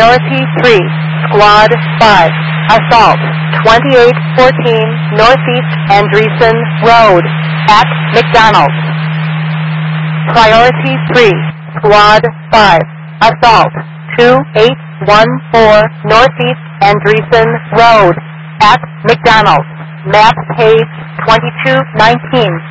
Priority 3, Squad 5, assault 2814 Northeast Andreessen Road at McDonald's. Priority 3, Squad 5, assault 2814 Northeast Andreessen Road at McDonald's. Map page 2219.